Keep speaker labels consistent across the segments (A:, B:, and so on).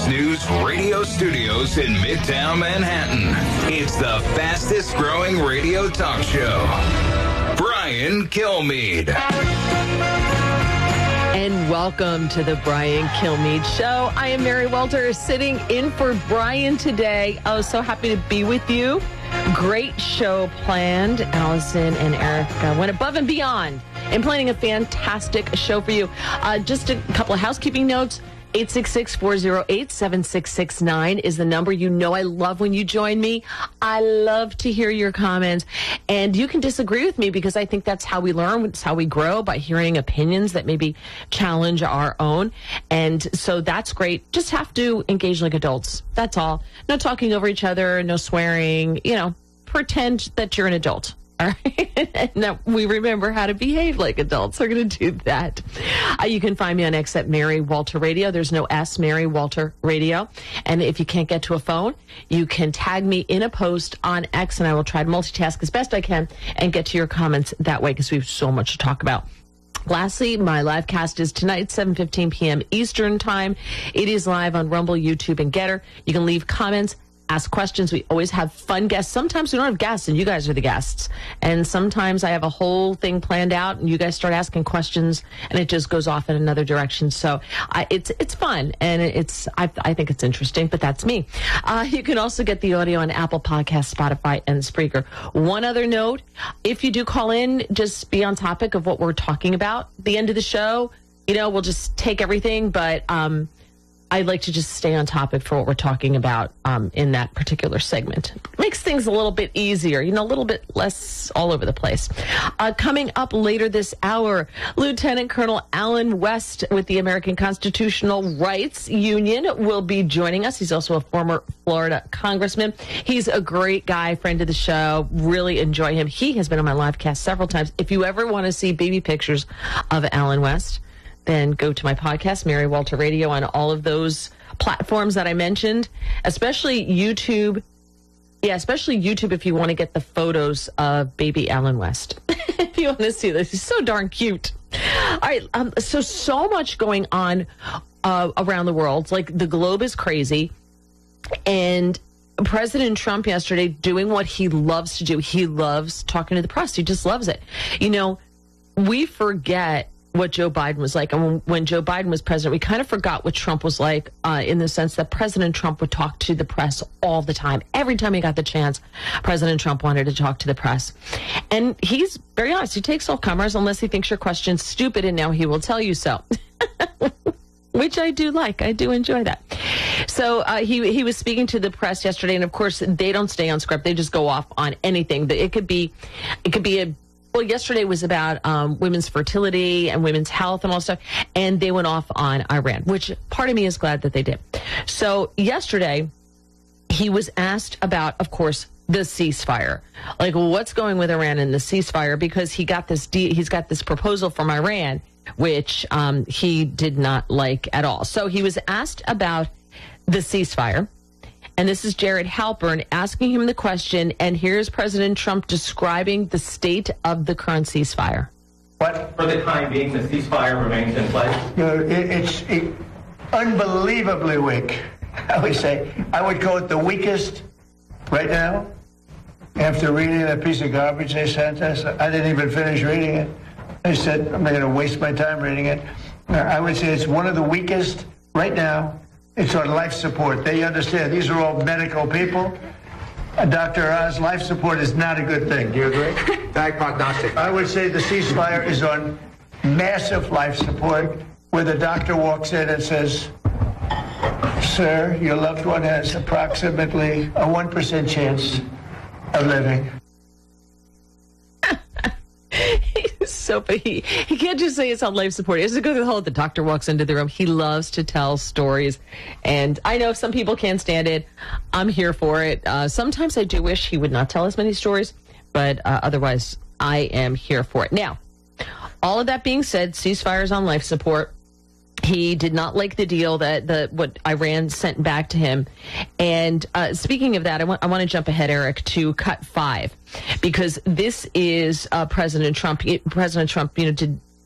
A: Fox News radio studios in Midtown Manhattan. It's the fastest growing radio talk show. Brian Kilmeade.
B: And welcome to the Brian Kilmeade Show. I am Mary Welter, sitting in for Brian today. Oh, so happy to be with you. Great show planned. Allison and Eric went above and beyond in planning a fantastic show for you. Just a couple of housekeeping notes. 866-408-7669 is the number. You know I love when you join me. I love to hear your comments. And you can disagree with me because I think that's how we learn. It's how we grow, by hearing opinions that maybe challenge our own. And so that's great. Just have to engage like adults. That's all. No talking over each other, no swearing. You know, pretend that you're an adult. All right. Now, we remember how to behave like adults. We're going to do that. You can find me on X at Mary Walter Radio. There's no S, Mary Walter Radio. And if you can't get to a phone, you can tag me in a post on X, and I will try to multitask as best I can and get to your comments that way, because we have so much to talk about. Lastly, my live cast is tonight, 7:15 p.m. Eastern Time. It is live on Rumble, YouTube, and Getter. You can leave comments, ask questions. We always have fun guests. Sometimes we don't have guests and you guys are the guests. And sometimes I have a whole thing planned out and you guys start asking questions and it just goes off in another direction. So it's fun and I think it's interesting, but that's me. You can also get the audio on Apple Podcasts, Spotify, and Spreaker. One other note, if you do call in, just be on topic of what we're talking about. The end of the show, you know, we'll just take everything, but I'd like to just stay on topic for what we're talking about in that particular segment. Makes things a little bit easier, you know, a little bit less all over the place. Coming up later this hour, Lieutenant Colonel Allen West with the American Constitutional Rights Union will be joining us. He's also a former Florida congressman. He's a great guy, friend of the show. Really enjoy him. He has been on my live cast several times. If you ever want to see baby pictures of Allen West, then go to my podcast, Mary Walter Radio, on all of those platforms that I mentioned, especially YouTube. Yeah, especially YouTube if you want to get the photos of baby Allen West. If you want to see this, he's so darn cute. All right, so much going on around the world. Like, the globe is crazy. And President Trump yesterday doing what he loves to do. He loves talking to the press. He just loves it. You know, we forget what Joe Biden was like. And when Joe Biden was president, we kind of forgot what Trump was like in the sense that President Trump would talk to the press all the time. Every time he got the chance, President Trump wanted to talk to the press. And he's very honest. He takes all comers unless he thinks your question's stupid, and now he will tell you so. Which I do like. I do enjoy that. So he was speaking to the press yesterday, and of course they don't stay on script. They just go off on anything. It could be well, yesterday was about women's fertility and women's health and all stuff, and they went off on Iran, which part of me is glad that they did. So yesterday, he was asked about, of course, the ceasefire. Like, what's going with Iran and the ceasefire? Because he's got this proposal from Iran, which he did not like at all. So he was asked about the ceasefire. And this is Jared Halpern asking him the question, and here's President Trump describing the state of the current ceasefire.
C: But for the time being, the ceasefire remains in place?
D: It's unbelievably weak. I would say. I would call it the weakest right now. After reading that piece of garbage they sent us, I didn't even finish reading it. I said, I'm not going to waste my time reading it. I would say it's one of the weakest right now. It's on life support. They understand. These are all medical people. Dr. Oz, life support is not a good thing. Do you agree?
C: Diagnostic.
D: I would say the ceasefire is on massive life support, where the doctor walks in and says, sir, your loved one has approximately a 1% chance of living.
B: So, but he can't just say it's on life support. He has to go through the whole, the doctor walks into the room. He loves to tell stories. And I know some people can't stand it. I'm here for it. Sometimes I do wish he would not tell as many stories, but otherwise I am here for it. Now, all of that being said, ceasefire is on life support. He did not like the deal that what Iran sent back to him. And speaking of that, I want to jump ahead, Eric, to cut 5, because this is President Trump. President Trump, did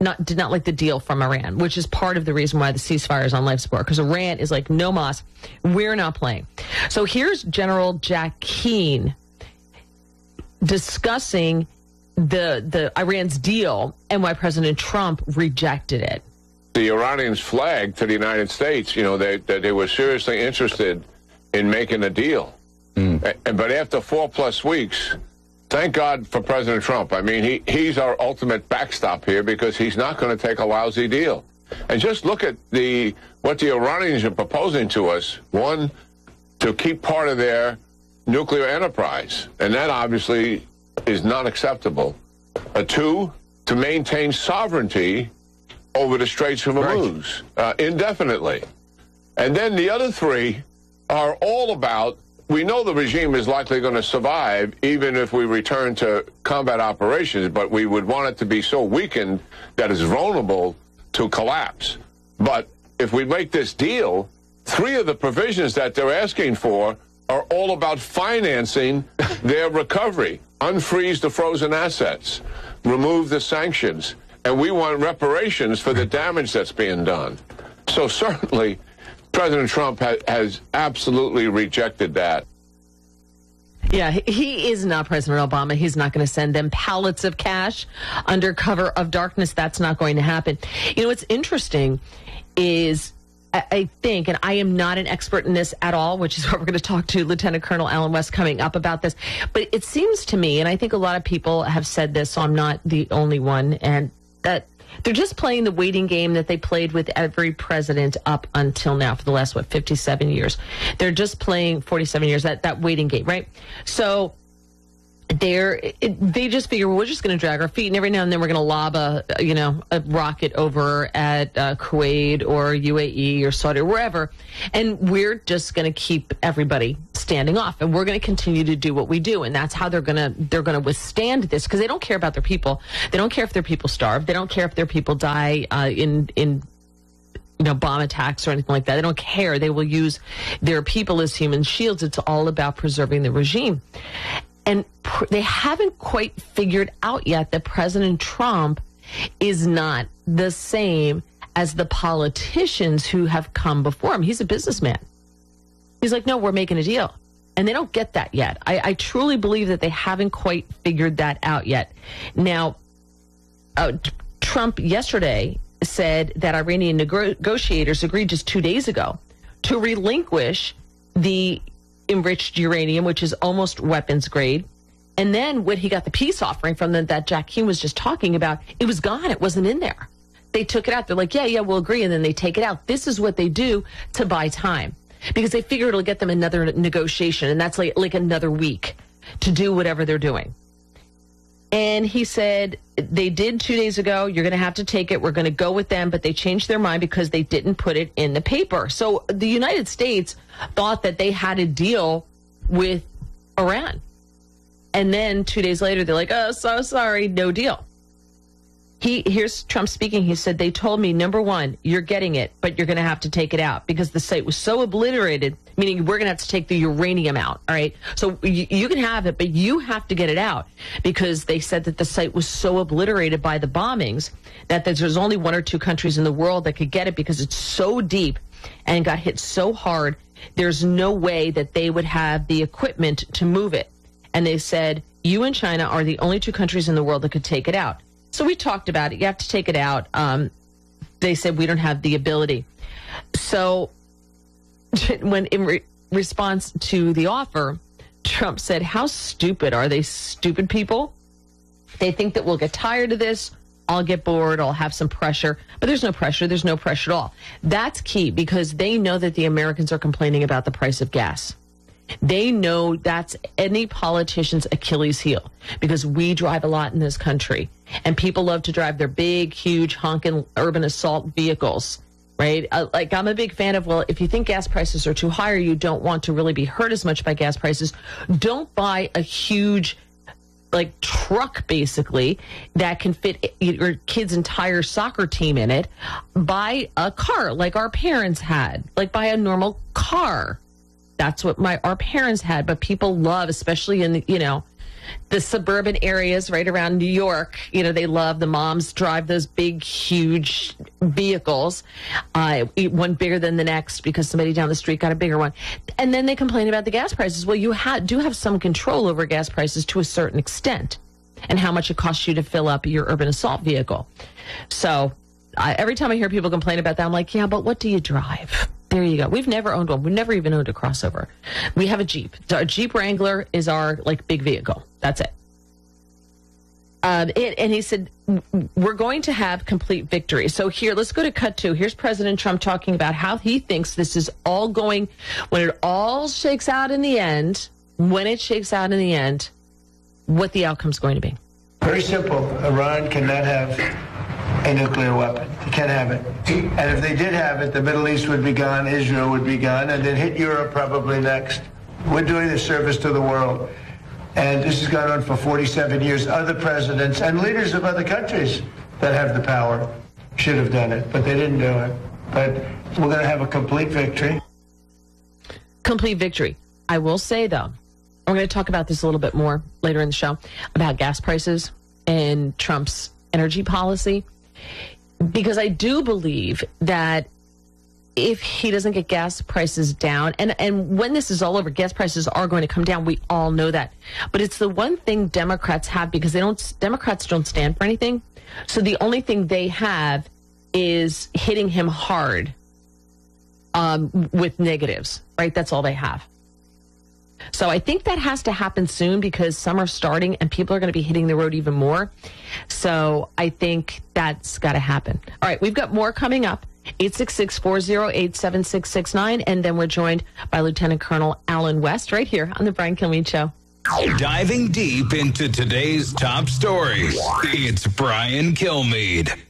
B: did not like the deal from Iran, which is part of the reason why the ceasefire is on life support, because Iran is like, no mas, we're not playing. So here's General Jack Keane discussing the Iran's deal and why President Trump rejected it.
E: The Iranians flagged to the United States, that they were seriously interested in making a deal. But after 4+ weeks, thank God for President Trump. I mean, he's our ultimate backstop here because he's not going to take a lousy deal. And just look at what the Iranians are proposing to us. One, to keep part of their nuclear enterprise, and that obviously is not acceptable. Two, to maintain sovereignty over the Straits of Hormuz indefinitely. And then the other three are all about, we know the regime is likely going to survive even if we return to combat operations, but we would want it to be so weakened that it's vulnerable to collapse. But if we make this deal, three of the provisions that they're asking for are all about financing their recovery. Unfreeze the frozen assets, remove the sanctions, and we want reparations for the damage that's being done. So certainly, President Trump has absolutely rejected that.
B: Yeah, he is not President Obama. He's not going to send them pallets of cash under cover of darkness. That's not going to happen. What's interesting is, I think, and I am not an expert in this at all, which is what we're going to talk to Lieutenant Colonel Allen West coming up about this. But it seems to me, and I think a lot of people have said this, so I'm not the only one, and that they're just playing the waiting game that they played with every president up until now for the last, 57 years. They're just playing 47 years, that waiting game, right? So they just figure, well, we're just going to drag our feet, and every now and then we're going to lob a rocket over at Kuwait or UAE or Saudi or wherever, and we're just going to keep everybody standing off, and we're going to continue to do what we do, and that's how they're going to withstand this, because they don't care about their people. They don't care if their people starve. They don't care if their people die in bomb attacks or anything like that. They don't care. They will use their people as human shields. It's all about preserving the regime. And they haven't quite figured out yet that President Trump is not the same as the politicians who have come before him. He's a businessman. He's like, no, we're making a deal. And they don't get that yet. I truly believe that they haven't quite figured that out yet. Now, Trump yesterday said that Iranian negotiators agreed just 2 days ago to relinquish the enriched uranium, which is almost weapons grade. And then when he got the peace offering from them that Jack Keane was just talking about, it was gone. It wasn't in there. They took it out. They're like, yeah, we'll agree. And then they take it out. This is what they do to buy time, because they figure it'll get them another negotiation. And that's like another week to do whatever they're doing. And he said, they did 2 days ago. You're going to have to take it. We're going to go with them. But they changed their mind because they didn't put it in the paper. So the United States thought that they had a deal with Iran. And then 2 days later, they're like, oh, so sorry, no deal. Here's Trump speaking. He said, they told me, number one, you're getting it, but you're going to have to take it out because the site was so obliterated, meaning we're going to have to take the uranium out. All right. So you can have it, but you have to get it out, because they said that the site was so obliterated by the bombings that there's only 1 or 2 countries in the world that could get it, because it's so deep and got hit so hard. There's no way that they would have the equipment to move it. And they said, you and China are the only 2 countries in the world that could take it out. So we talked about it. You have to take it out. They said we don't have the ability. So when in response to the offer, Trump said, how stupid are they? Stupid people? They think that we'll get tired of this. I'll get bored. I'll have some pressure. But there's no pressure. There's no pressure at all. That's key, because they know that the Americans are complaining about the price of gas. They know that's any politician's Achilles heel, because we drive a lot in this country, and people love to drive their big, huge, honking urban assault vehicles, right? Like, I'm a big fan of, well, if you think gas prices are too high or you don't want to really be hurt as much by gas prices, don't buy a huge, truck, basically, that can fit your kid's entire soccer team in it. Buy a car like our parents had. Buy a normal car. That's what our parents had, but people love, especially in The suburban areas right around New York, they love the moms drive those big, huge vehicles, one bigger than the next because somebody down the street got a bigger one. And then they complain about the gas prices. Well, you do have some control over gas prices to a certain extent and how much it costs you to fill up your urban assault vehicle. So every time I hear people complain about that, I'm like, yeah, but what do you drive? There you go. We've never owned one. We've never even owned a crossover. We have a Jeep. So our Jeep Wrangler is our big vehicle. That's it. And he said, we're going to have complete victory. So here, let's go to cut 2. Here's President Trump talking about how he thinks this is all going, when it all shakes out in the end, what the outcome's going to be.
D: Very simple. Iran cannot have a nuclear weapon. They can't have it. And if they did have it, the Middle East would be gone, Israel would be gone, and then hit Europe probably next. We're doing a service to the world. And this has gone on for 47 years. Other presidents and leaders of other countries that have the power should have done it, but they didn't do it. But we're going to have a complete victory.
B: Complete victory. I will say, though, we're going to talk about this a little bit more later in the show, about gas prices and Trump's energy policy. Because I do believe that if he doesn't get gas prices down, and when this is all over, gas prices are going to come down. We all know that. But it's the one thing Democrats have, because Democrats don't stand for anything. So the only thing they have is hitting him hard with negatives, right? That's all they have. So I think that has to happen soon because summer's starting and people are going to be hitting the road even more. So I think that's got to happen. All right, we've got more coming up. 866-408-7669. And then we're joined by Lieutenant Colonel Alan West right here on the Brian Kilmeade Show.
A: Diving deep into today's top stories, it's Brian Kilmeade.